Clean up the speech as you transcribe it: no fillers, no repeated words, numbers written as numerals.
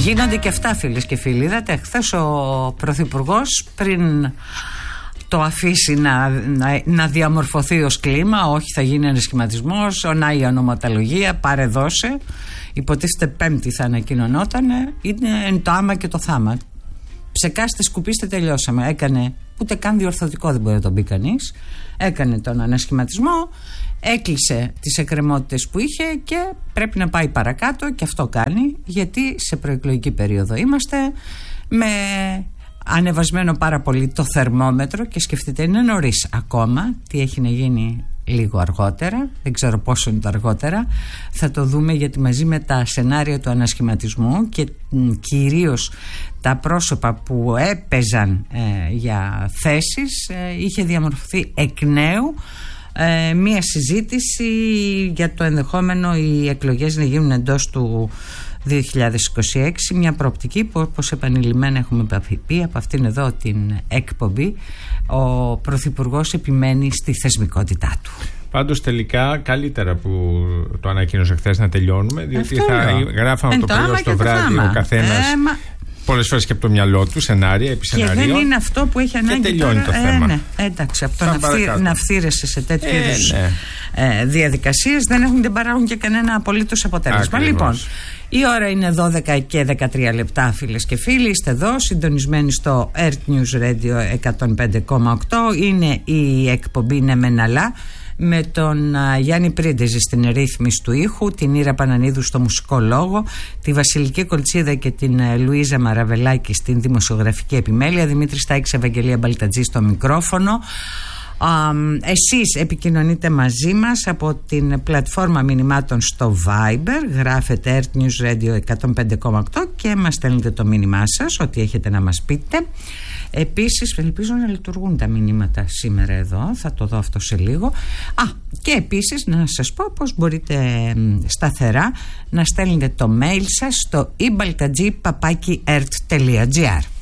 Γίνονται και αυτά, φίλες και φίλοι. Είδατε, χθες ο Πρωθυπουργός, πριν το αφήσει να διαμορφωθεί ως κλίμα, όχι θα γίνει ανασχηματισμός, ονάει η ονοματολογία, πάρε δώσε, υποτίθεται Πέμπτη θα ανακοινωνότανε, είναι εν το άμα και το θάμα. Ψεκάστε, σκουπίστε, τελειώσαμε. Έκανε, ούτε καν διορθωτικό δεν μπορεί να τον πει κανείς. Έκανε τον ανασχηματισμό, έκλεισε τις εκκρεμότητες που είχε και πρέπει να πάει παρακάτω, και αυτό κάνει, γιατί σε προεκλογική περίοδο είμαστε, με ανεβασμένο πάρα πολύ το θερμόμετρο, και σκεφτείτε, είναι νωρίς ακόμα, τι έχει να γίνει λίγο αργότερα, δεν ξέρω πόσο είναι το αργότερα, θα το δούμε, γιατί μαζί με τα σενάρια του ανασχηματισμού και κυρίως τα πρόσωπα που έπαιζαν για θέσεις, είχε διαμορφωθεί εκ νέου μία συζήτηση για το ενδεχόμενο οι εκλογές να γίνουν εντός του 2026, μια προοπτική που, όπως επανειλημμένα έχουμε πει από αυτήν εδώ την εκπομπή, ο Πρωθυπουργός επιμένει στη θεσμικότητά του. Πάντως τελικά καλύτερα που το ανακοίνωσε χθες να τελειώνουμε, διότι θα γράφαμε το πρωί στο βράδυ ο καθένας πολλές φορές και από το μυαλό του σενάρια, επί σενάριων. Και δεν είναι αυτό που έχει ανάγκη. Και τελειώνει τώρα το θέμα. Ναι, εντάξει, από το να φθείρεσαι σε τέτοιου είδους διαδικασίες δεν παράγουν και κανένα απολύτως αποτέλεσμα. Λοιπόν, η ώρα είναι 12 και 13 λεπτά, φίλες και φίλοι. Είστε εδώ συντονισμένοι στο Earth News Radio 105,8. Είναι η εκπομπή «Ναι μεν αλλά», με τον Γιάννη Πρίντεζη στην ρύθμιση του ήχου, την Ήρα Πανανίδου στο μουσικό λόγο, τη Βασιλική Κολτσίδα και την Λουίζα Μαραβελάκη στην δημοσιογραφική επιμέλεια, Δημήτρη Στάκης, Ευαγγελία Μπαλτατζή στο μικρόφωνο. Εσείς επικοινωνείτε μαζί μας από την πλατφόρμα μηνυμάτων στο Viber, γράφετε Earth News Radio 105,8 και μας στέλνετε το μήνυμά σας, ό,τι έχετε να μας πείτε. Επίσης, ελπίζω να λειτουργούν τα μηνύματα σήμερα εδώ, θα το δω αυτό σε λίγο. Και επίσης να σας πω πως μπορείτε σταθερά να στέλνετε το mail σας στο ibaltadji@ert.gr.